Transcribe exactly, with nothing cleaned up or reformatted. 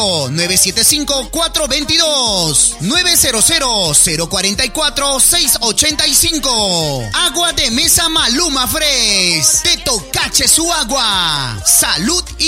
nueve siete cinco, cuatro dos dos, nueve cero cero, cero cuatro cuatro, seis ocho cinco. Agua de mesa Maluma Fresh. Te tocache su agua. Salud